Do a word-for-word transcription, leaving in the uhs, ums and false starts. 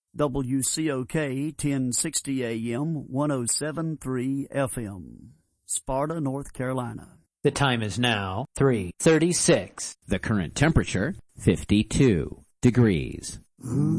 W C O K ten sixty A M, one oh seven point three F M, Sparta, North Carolina. The time is now three thirty-six. The current temperature, fifty-two degrees.